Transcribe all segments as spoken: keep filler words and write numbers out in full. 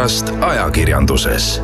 olukorrast ajakirjanduses.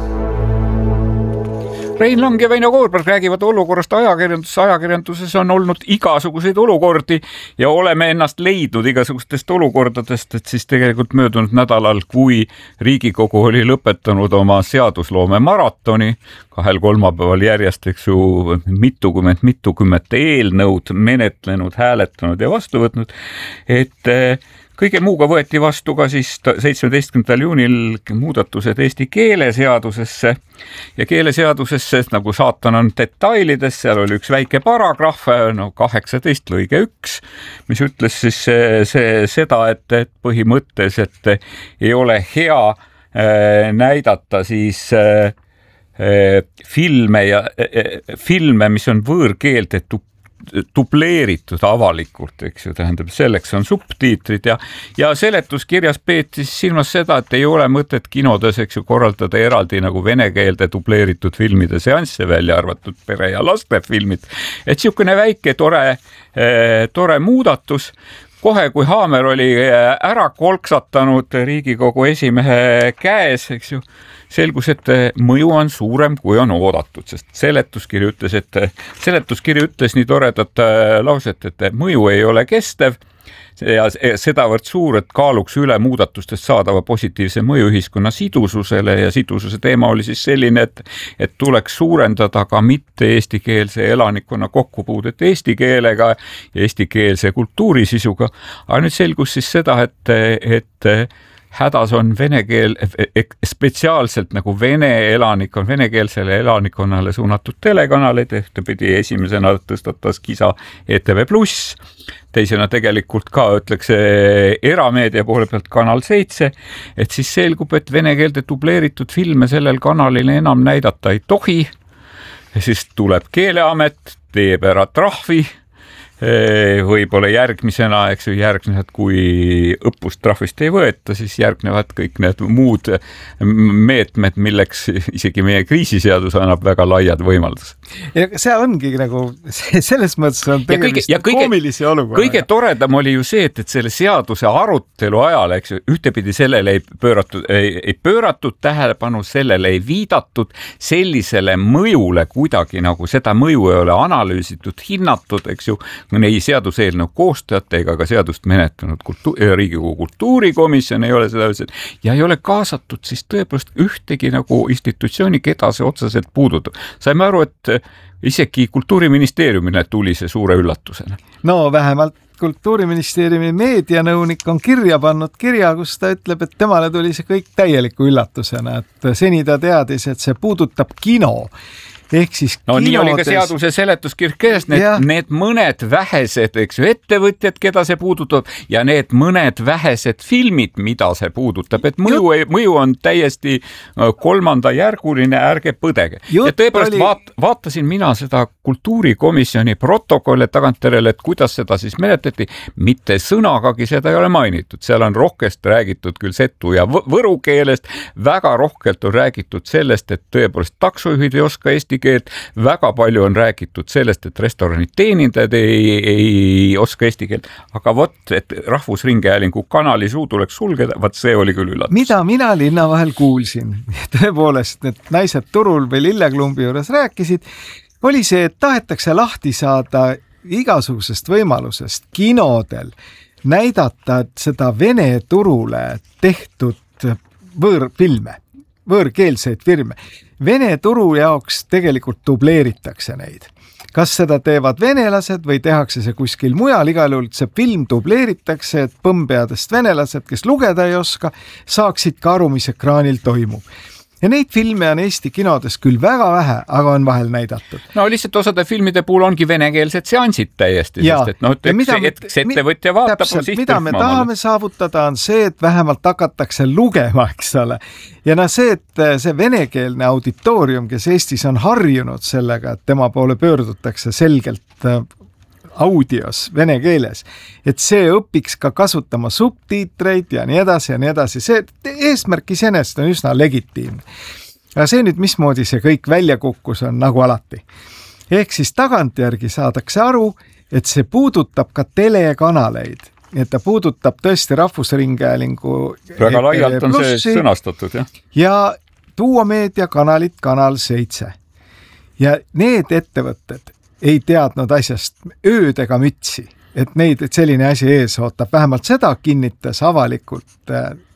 Rein Lang ja Väino Koorberg räägivad olukorrast ajakirjanduses. Ajakirjanduses on olnud igasuguseid olukordi ja oleme ennast leidnud igasugustest olukordadest, et siis tegelikult möödunud nädalal, kui Riigikogu oli lõpetanud oma seadusloome maratoni, kahel kolmapäeval järjest, eks ju, mitukümmend, mitukümmet eelnõud menetlenud, hääletanud ja vastu võtnud, et kõige muuga võeti vastu ka siis seitsmeteistkümnendal juunil muudatused eesti keeleseadusesse ja keeleseadusesse, nagu saatan on detailides, seal oli üks väike paragrahv, no kaheksateist lõige üks, mis ütles siis see, see, seda, et, et põhimõtteliselt ei ole hea äh, näidata siis äh, filme ja äh, filme, mis on võõrkeelde dubleeritud avalikult, eks ju, tähendab, selleks on subtiitrid ja, ja seletuskirjas peeti silmas seda, et ei ole mõtet kinodes, eks ju, korraldada eraldi nagu vene keelde dubleeritud filmide seansse, välja arvatud pere- ja lastefilmid. Et niisugune väike tore, tore muudatus. Kohe, kui haamer oli ära kolksatanud Riigikogu esimehe käes, eks ju, selgus, et mõju on suurem, kui on oodatud, sest seletuskiri ütles, et seletuskiri ütles nii toredat lauset, et mõju ei ole kestev ja sedavõrd suur, et kaaluks üle muudatustest saadava positiivse mõju ühiskonna sidususele ja sidususe teema oli siis selline, et, et tuleks suurendada ka mitte eestikeelse elanikkonna kokkupuudet eesti keelega ja eestikeelse kultuurisisuga. Aga nüüd selgus siis seda, et, et hädas on vene keel, spetsiaalselt nagu vene elanikkon, venekeelsele elanikkonnale suunatud telekanaleid, ühtepidi esimesena tõstatas kisa E T V Plus, teisena tegelikult ka ütleks erameedia poole pealt Kanal seitse, et siis selgub, et vene keelde dubleeritud filme sellel kanalil enam näidata ei tohi, ja siis tuleb Keeleamet, teeb ära trahvi, võib-olla järgmisena, eks ju, järgnevad, kui õppust trahvist ei võeta, siis järgnevad kõik need muud meetmed, milleks isegi meie kriisiseadus annab väga laiad võimalused. Ja see ongi nagu, selles mõttes on tegemist koomilisi olukorra. Kõige toredam oli ju see, et, et selle seaduse arutelu ajal, eks ju, ühtepidi sellele ei pööratud, ei, ei pööratud tähelepanu, sellele ei viidatud, sellisele mõjule kuidagi nagu seda mõju ei ole analüüsitud, hinnatud, eks ju, ei seaduseelnõu koostajate ega ka seadust menetlenud kultu- Riigikogu kultuurikomisjon ei ole seda öelnud ja ei ole kaasatud siis tõepoolest ühtegi nagu institutsiooni, keda see otseselt puudutab. Saime aru, et isegi Kultuuriministeeriumile tuli see suure üllatusena. No vähemalt Kultuuriministeeriumi meedianõunik on kirja pannud kirja, kus ta ütleb, et temale tuli see kõik täieliku üllatusena, et seni ta teadis, et see puudutab kino. Ehk siis no kinodes... nii oli ka seaduse seletuskirjas kees, need, need mõned vähesed, eks ju, ettevõtjad, keda see puudutab ja need mõned vähesed filmid, mida see puudutab, et mõju, ei, mõju on täiesti kolmandajärguline, ärge põdege. Jutt ja tõepoolest oli... vaat, vaatasin mina seda kultuurikomisjoni protokolle tagantjärele, et kuidas seda siis menetleti, mitte sõnagagi seda ei ole mainitud, seal on rohkest räägitud küll setu ja võru keelest, väga rohkelt on räägitud sellest, et tõepoolest taksojuhid ei oska eesti keelt, väga palju on räägitud sellest, et restoranid teenindajad ei, ei oska eesti keelt, aga vot, et Rahvusringhäälingu kanali suu tuleks sulgeda, vot see oli küll üllatus. Mida mina linna vahel kuulsin, tõepoolest need naised turul või Lilleklumbi juures rääkisid, oli see, et tahetakse lahti saada igasugusest võimalusest kinodel näidata seda vene turule tehtud võõrfilme, võõrkeelseid filme. Vene turu jaoks tegelikult dubleeritakse neid. Kas seda teevad venelased või tehakse see kuskil mujal, igal juhul see film dubleeritakse, et põmmpeadest venelased, kes lugeda ei oska, saaksid ka aru, mis ekraanil toimub. Ja neid filme on Eesti kinodes küll väga vähe, aga on vahel näidatud. No lihtsalt osade filmide puhul ongi venekeelsed seansid täiesti, ja, sest et, no, et mida, et ettevõtja vaatab täpselt, mida me tahame saavutada on see, et vähemalt hakatakse lugema, eks ole. Ja no see, et see venekeelne auditoorium, kes Eestis on harjunud sellega, et tema poole pöördutakse selgelt audios vene keeles, et see õpiks ka kasutama subtiitreid ja nii edasi ja nii edasi. See eesmärk iseenesest on üsna legitiimne. Aga see nüüd, mismoodi see kõik välja kukkus, on nagu alati. Ehk siis tagantjärgi saadakse aru, et see puudutab ka telekanaleid et ta puudutab tõesti Rahvusringhäälingu väga laialt on see sõnastatud, jah. Ja Duo Meedia kanalit Kanal seitse. Ja need ettevõtted ei teadnud asjast ööd ega mütsi, et neid et selline asi ees ootab. Vähemalt seda kinnitas avalikult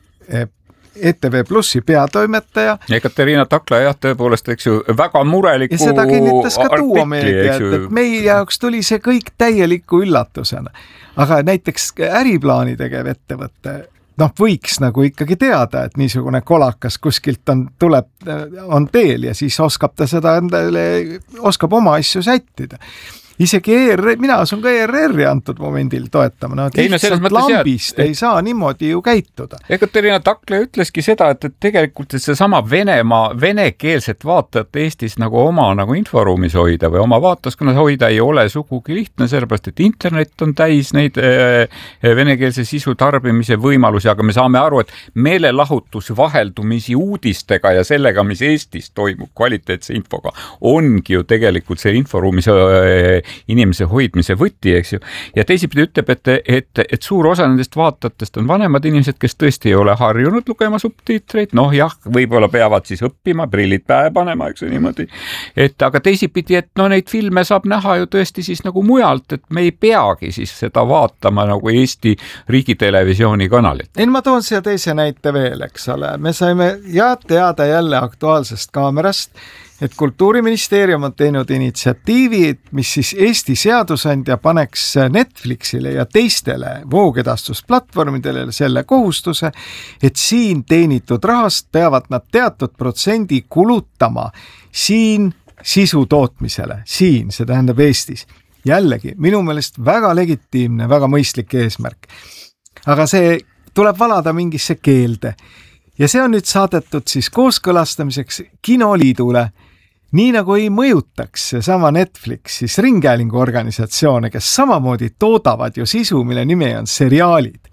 E T V Plussi peatoimetaja. Ekaterina Takla, jah, tõepoolest, eks ju, väga mureliku ja seda kinnitas ka Duo Meedia, et, et meie jaoks tuli see kõik täieliku üllatusena. Aga näiteks äriplaani tegev ettevõtte, noh, võiks nagu ikkagi teada, et niisugune kolakas kuskilt on, tuleb, on teel ja siis oskab ta seda endale, oskab oma asju sättida. Isegi E R R, mina asun ka E R R-i antud momendil toetama, no, et lihtsalt lambist jah, ei saa niimoodi ju käituda. Ekaterina Takla ütleski seda, et, et tegelikult et see sama Venemaa, venekeelset vaatajat Eestis nagu oma nagu inforuumis hoida või oma vaataskonnas hoida ei ole sugugi lihtne, sellepärast et internet on täis neid äh, venekeelse sisu tarbimise võimalusi, aga me saame aru, et meelelahutus vaheldumisi uudistega ja sellega, mis Eestis toimub kvaliteetse infoga, ongi ju tegelikult see inforuumis äh, inimese hoidmise võti, eks ju. Ja teisipidi ütleb, et, et, et suur osa nendest vaatajatest on vanemad inimesed, kes tõesti ei ole harjunud lugema subtiitreid. Noh, jah, võib-olla peavad siis õppima, prillid pähe panema, eks ju niimoodi. Et, aga teisipidi, et no neid filme saab näha ju tõesti siis nagu mujalt, et me ei peagi siis seda vaatama nagu Eesti riigitelevisiooni kanalit. En ma toon siia teise näite veel, eks ole. Me saime ja teada jälle Aktuaalsest kaamerast, et Kultuuriministeerium on teinud initsiatiivi, mis siis Eesti seadusandja paneks Netflixile ja teistele voogedastusplatvormidele selle kohustuse, et siin teenitud rahast peavad nad teatud protsendi kulutama siin sisu tootmisele, siin, see tähendab Eestis. Jällegi, minu meelest väga legitiimne, väga mõistlik eesmärk. Aga see tuleb valada mingisse keelde. Ja see on nüüd saadetud siis kooskõlastamiseks Kinoliidule, nii nagu ei mõjutaks seesama Netflix, siis ringhäälinguorganisatsioone, kes samamoodi toodavad ju sisu, mille nimi on seriaalid.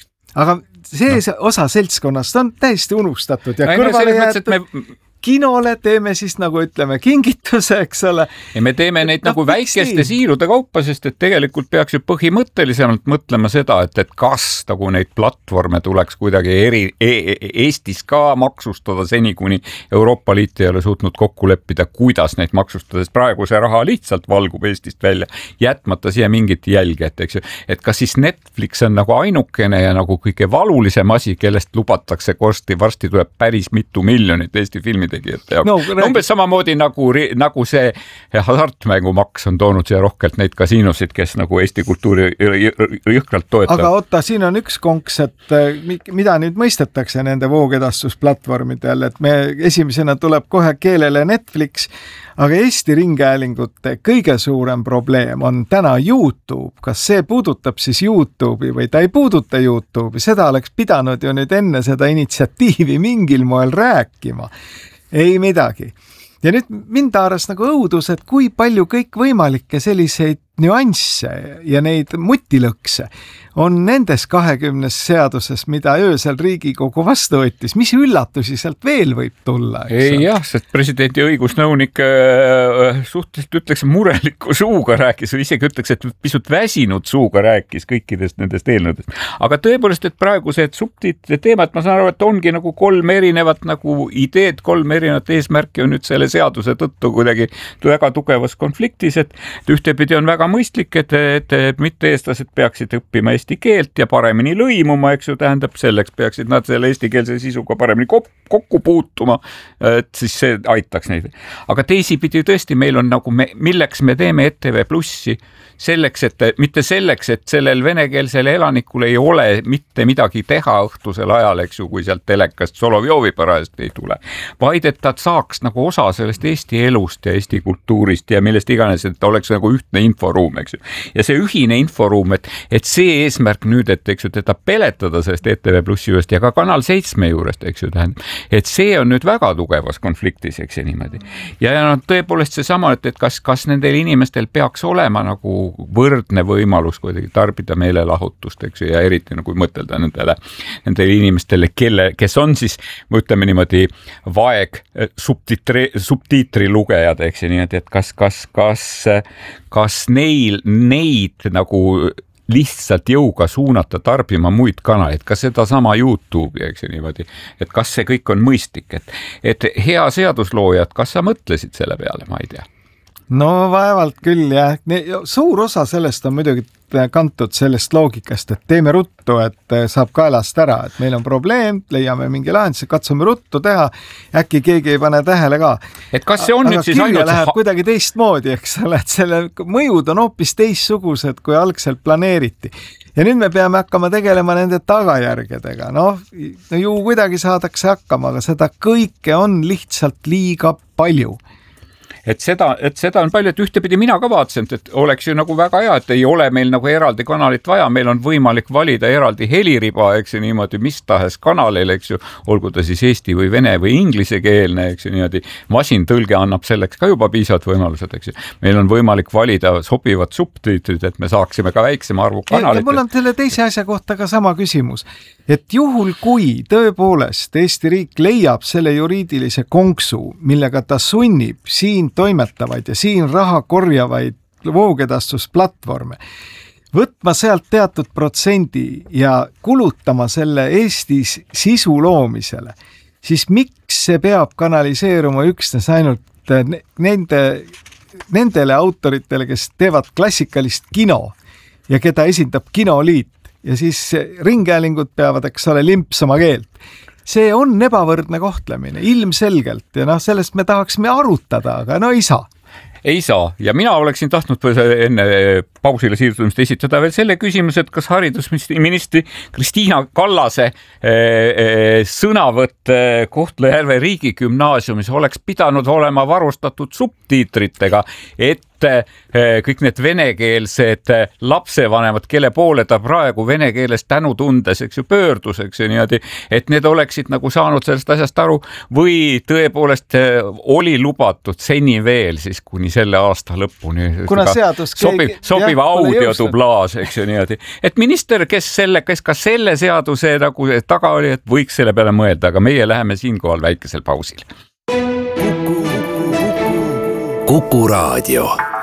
Aga see no. osa seltskonnast on täiesti unustatud ja no, kõrvale jäetud. Me... Kinole teeme siis nagu ütleme kingituse, eks ole. Ja me teeme neid no, nagu väikeste siirude kaupa, sest et tegelikult peaks ju põhimõttelisemalt mõtlema seda, et, et kas nagu neid platvorme tuleks kuidagi eri, e, Eestis ka maksustada seni, kuni Euroopa Liit ei ole suutnud kokku leppida, kuidas neid maksustada, sest praegu see raha lihtsalt valgub Eestist välja, jätmata siia mingit jälge, et, eks ju, et kas siis Netflix on nagu ainukene ja nagu kõige valulisem asi, kellest lubatakse kosti, varsti tuleb päris mitu miljonit Eesti filmi No, umbes samamoodi nagu, nagu see hasartmängumaks on toonud siia rohkelt neid kasiinosid, kes nagu Eesti kultuuri jõhkralt toetab. Aga oota, siin on üks konks, et mida nüüd mõistetakse nende voogedastusplatvormidel, et me esimesena tuleb kohe keelele Netflix, aga Eesti ringhäälingute kõige suurem probleem on täna YouTube. Kas see puudutab siis YouTube'i või ta ei puuduta YouTube'i? Seda oleks pidanud ju nüüd enne seda initsiatiivi mingil moel rääkima. Ei midagi. Ja nüüd mind haaras nagu õudus, et kui palju kõik võimalikke selliseid nüansse ja neid mutilõkse on nendes kahekümnes seaduses, mida öösel Riigikogu vastu võttis. Mis üllatusi sealt veel võib tulla? Ei jah, sest presidendi õigusnõunik äh, suhteliselt ütleks mureliku suuga rääkis või isegi ütleks, et pisut väsinud suuga rääkis kõikidest nendest eelnõudest. Aga tõepoolest, et praegu see subtiitrite teema, et ma saan aru, et ongi nagu kolm erinevat nagu ideed, kolm erinevat eesmärki on nüüd selle seaduse tõttu kuidagi väga tugevas konfliktis, et ühtepidi on väga mõistlik, et, et, et mitte eestlased peaksid õppima eesti keelt ja paremini lõimuma, eks ju, tähendab selleks peaksid nad selle eestikeelse sisuga paremini kokku puutuma, et siis see aitaks neid. Aga teisipidi tõesti meil on nagu, me, milleks me teeme E T V Plussi, selleks, et mitte selleks, et sellel venekeelsel elanikul ei ole mitte midagi teha õhtusel ajal, eks ju, kui sealt telekast Solovjovi parajast ei tule, vaid et ta saaks nagu osa sellest Eesti elust ja Eesti kultuurist ja millest iganes, et oleks nagu ühtne inforuum, eks ju. Ja see ühine inforuum, et, et see eesmärk nüüd, et, eks ju, teda peletada sellest E T V Plussi juurest ja ka Kanal seitsme juurest, eks ju, tähendab, et see on nüüd väga tugevas konfliktis, eks ju niimoodi. Ja, ja no, tõepoolest see sama, et, et kas, kas nendel inimestel peaks olema nagu võrdne võimalus kuidagi tarbida meelelahutust, eks ju, ja eriti nagu mõtelda nendele, nendele inimestele, kelle, kes on siis, ma ütleme niimoodi, vaeg subtiitri, subtiitri lugejad, eks ju, nii et, et kas, kas, kas, kas neil, neid nagu lihtsalt jõuga suunata tarbima muid kanaleid, ka seda sama YouTube'i, eks ju niimoodi, et kas see kõik on mõistlik, et, et hea seadusloojad, kas sa mõtlesid selle peale, ma ei tea. No vaevalt küll jah, suur osa sellest on muidugi kantud sellest loogikast, et teeme ruttu, et saab kaelast ära, et meil on probleem, leiame mingi lahenduse, katsume ruttu teha, äkki keegi ei pane tähele ka. Et kas see on aga nüüd siis ainult... Aga läheb ha... kuidagi teistmoodi, eks ole, et selle mõjud on hoopis teistsugused, kui algselt planeeriti. Ja nüüd me peame hakkama tegelema nende tagajärgedega, noh, no ju kuidagi saadakse hakkama, aga seda kõike on lihtsalt liiga palju. Et seda, et seda on palju, et ühtepidi mina ka vaatasin, et oleks ju nagu väga hea, et ei ole meil nagu eraldi kanalit vaja, meil on võimalik valida eraldi heliriba, eks ju niimoodi, mis tahes kanalil, eks ju, olgu ta siis eesti või vene või inglise keelne, eks ju niimoodi, masintõlge annab selleks ka juba piisavad võimalused, eks ju. Meil on võimalik valida sobivad subtiitrid, et me saaksime ka väiksema arvu kanalit. Ja mul on selle teise asja kohta ka sama küsimus, et juhul kui tõepoolest Eesti riik leiab selle juriidilise konksu, millega ta sunnib siin toimetavaid ja siin raha korjavaid voogedastusplatvorme, võtma sealt teatud protsendi ja kulutama selle Eestis sisu loomisele, siis miks see peab kanaliseeruma üksnes ainult nende, nendele autoritele, kes teevad klassikalist kino ja keda esindab kinoliit ja siis ringhäälingud peavad, eks ole, limpsama keelt. See on ebavõrdne kohtlemine, ilmselgelt ja noh, sellest me tahaksime arutada, aga no ei saa. Ei saa ja mina oleksin tahtnud enne pausile siirdumist esitada veel selle küsimuse, et kas haridusministri Kristiina Kallase sõnavõtt Kohtla-Järve riigigümnaasiumis oleks pidanud olema varustatud subtiitritega, et kõik need venekeelsed lapsevanemad, kelle poole ta praegu vene keeles tänutundes, eks ju, pöördus, eks ju niimoodi, et need oleksid nagu saanud sellest asjast aru või tõepoolest oli lubatud seni veel siis kuni selle aasta lõpuni. Kuna seadus sobiv, sobiv audiodublaaž, eks ju niimoodi. Et minister, kes, selle, kes ka selle seaduse nagu taga oli, et võiks selle peale mõelda, aga meie läheme siinkohal väikesel pausil. Kuku Raadio.